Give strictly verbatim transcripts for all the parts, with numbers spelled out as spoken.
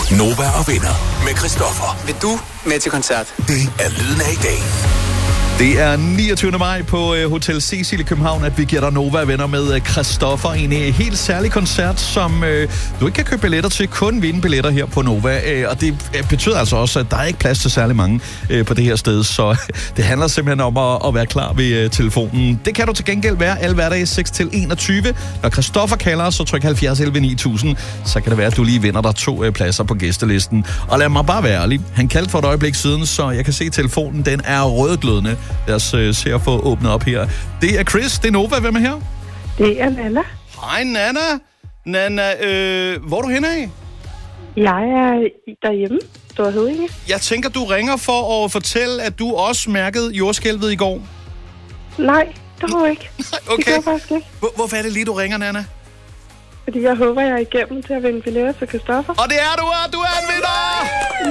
Nova og venner med Christoffer. Vil du med til koncert? Det er lyden af i dag. Det er niogtyvende maj på Hotel Cecil i København, at vi giver dig Nova venner med Christoffer. En helt særlig koncert, som øh, du ikke kan købe billetter til, kun vinde billetter her på Nova. Øh, og det betyder altså også, at der er ikke plads til særlig mange øh, på det her sted. Så det handler simpelthen om at, at være klar ved øh, telefonen. Det kan du til gengæld være alle hverdage seks til enogtyve. Når Christoffer kalder, så tryk halvfjerds elleve ni tusind. Så kan det være, at du lige vinder dig to øh, pladser på gæstelisten. Og lad mig bare være ærlig. Han kaldte for et øjeblik siden, så jeg kan se, at telefonen den er rødglødende. Lad os øh, se at få åbnet op her. Det er Chris, det er Nova. Hvem er her? Det er Nana. Hej, Nana. Nana, øh, hvor er du henne af? Jeg er derhjemme. Store Høvdinge. Jeg tænker, du ringer for at fortælle, at du også mærkede jordskælvet i går. Nej, det har jeg ikke. Okay. Det gør jeg faktisk ikke. Hvor, hvorfor er det lige, du ringer, Nana? Fordi jeg håber, jeg er igennem til at vinde billetter til Christoffer. Og det er du, og du er en vinder!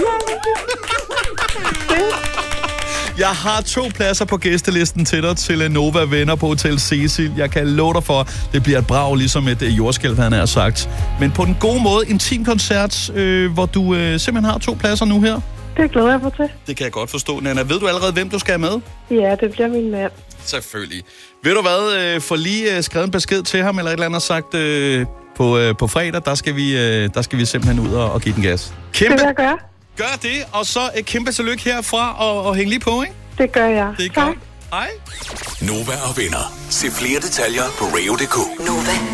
Jeg har to pladser på gæstelisten til dig til Nova venner på Hotel Cecil. Jeg kan love dig for, det bliver et brag, ligesom et jordskælv, han har sagt. Men på den gode måde, en teamkoncert, øh, hvor du øh, simpelthen har to pladser nu her. Det glæder jeg mig til. Det kan jeg godt forstå, Nana. Ved du allerede, hvem du skal have med? Ja, det bliver min mand. Selvfølgelig. Ved du hvad, øh, for lige øh, skrevet en besked til ham, eller et eller andet sagt øh, på, øh, på fredag, der skal, vi, øh, der skal vi simpelthen ud og, og give den gas. Kæmpe, det vil jeg gøre. Gør det, og så et kæmpe tillykke herfra, og, og hæng lige på, ikke? Det gør jeg. Det er godt. Hej. Nova og venner. Se flere detaljer på radio punktum d k. Nova.